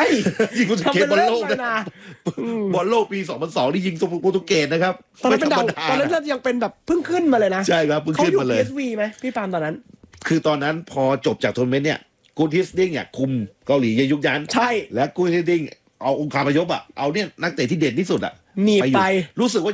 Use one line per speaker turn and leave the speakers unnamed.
ยิงโปรตุเกสบอลโลกนะบอลโลกปี2002นี่ยิงโปรตุเกสนะครับ
ตอนนั้นเป็นดาวตอนนั้นยังเป็นแบบเพิ่งขึ้นมาเลยนะ
ใช่ครับเพิ่งขึ้นมาเลย
เขาอยู่ PSV ไหมพี่ปาล์มตอนนั้น
คือตอนนั้นพอจบจากทัวร์นาเมนต์เนี่ยกูนฮิสดิ้งเนี่ยคุมเกาหลียุคนั้น
ใช่
และกูนฮิสดิ้งเอาองค์คาพยพเอาเนี่ยนักเตะที่เด่นที่สุด
หนีไป
รู้สึกว่า